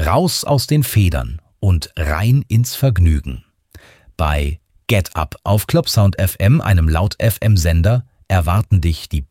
Raus aus den Federn und rein ins Vergnügen. Bei Get Up auf Clubsound FM, einem Laut-FM-Sender, erwarten dich die